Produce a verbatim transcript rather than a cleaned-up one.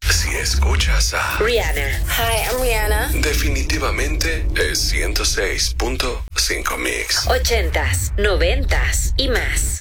Si escuchas a Rihanna. Hi, I'm Rihanna. definitivamente es ciento seis punto cinco Mix. Ochentas, noventas y más.